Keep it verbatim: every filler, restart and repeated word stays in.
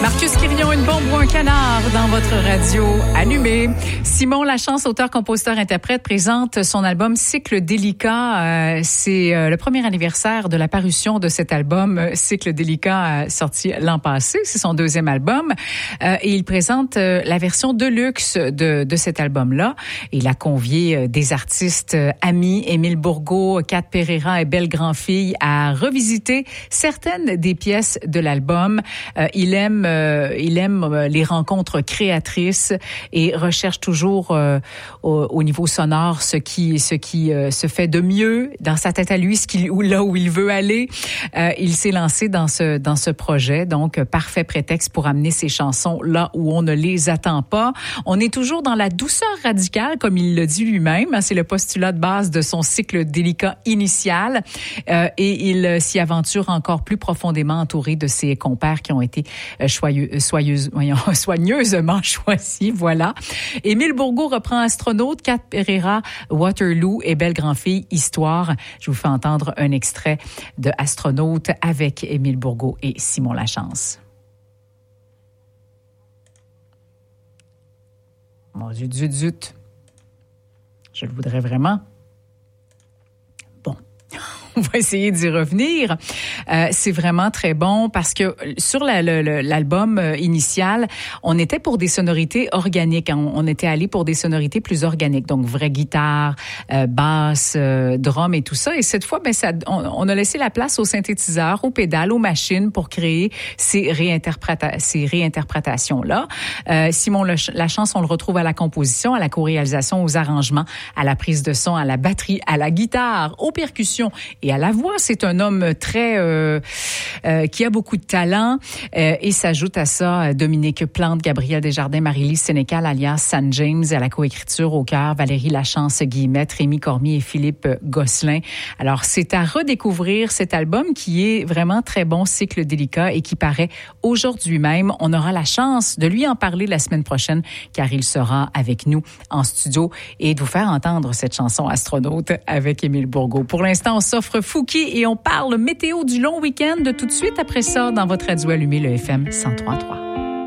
Marcus Quirion, une bombe ou un canard dans votre radio allumée. Simon Lachance, auteur, compositeur, interprète, présente son album Cycle délicat. Euh, c'est euh, le premier anniversaire de la parution de cet album Cycle délicat, euh, sorti l'an passé. C'est son deuxième album. Euh, et il présente euh, la version deluxe de, de cet album-là. Il a convié euh, des artistes euh, amis, Émile Bourgault, Kat Pereira et Belle Grandfille, à revisiter certaines des pièces de l'album. Euh, il aime Euh, il aime euh, les rencontres créatrices et recherche toujours euh, au, au niveau sonore ce qui ce qui euh, se fait de mieux dans sa tête à lui, ce qu'il ou là où il veut aller. Euh, il s'est lancé dans ce dans ce projet, donc euh, parfait prétexte pour amener ses chansons là où on ne les attend pas. On est toujours dans la douceur radicale, comme il le dit lui-même. C'est le postulat de base de son cycle délicat initial, euh, et il euh, s'y aventure encore plus profondément entouré de ses compères qui ont été euh, Soyeuse, soyeuse, voyons, soigneusement choisi, voilà. Émile Bourgault reprend Astronaute, Kat Pereira, Waterloo et Belle Grandfille, Histoire. Je vous fais entendre un extrait de Astronaute avec Émile Bourgault et Simon Lachance. Mon Dieu, zut, zut. Je le voudrais vraiment. Bon. On va essayer d'y revenir. Euh, c'est vraiment très bon parce que sur la, le, le, l'album initial, on était pour des sonorités organiques. On, on était allé pour des sonorités plus organiques, donc vraie guitare, euh, basse, euh, drum et tout ça. Et cette fois, ben ça, on, on a laissé la place aux synthétiseurs, aux pédales, aux machines pour créer ces, réinterpréta- ces réinterprétations-là. Euh, Simon Lachance, on le retrouve à la composition, à la co-réalisation, aux arrangements, à la prise de son, à la batterie, à la guitare, aux percussions et à la voix. C'est un homme très euh, euh, qui a beaucoup de talent, euh, et s'ajoute à ça Dominique Plante, Gabriel Desjardins, Marie-Lise Sénécal alias San James, à la coécriture, au chœur, Valérie Lachance Guillemette, Rémi Cormier et Philippe Gosselin. Alors c'est à redécouvrir cet album qui est vraiment très bon, Cycle délicat, et qui paraît aujourd'hui même. On aura la chance de lui en parler la semaine prochaine car il sera avec nous en studio et de vous faire entendre cette chanson Astronaute avec Émile Bourgault. Pour l'instant, on s'offre Fouki et on parle météo du long week-end de tout de suite après ça dans votre radio allumée, le F M cent trois point trois.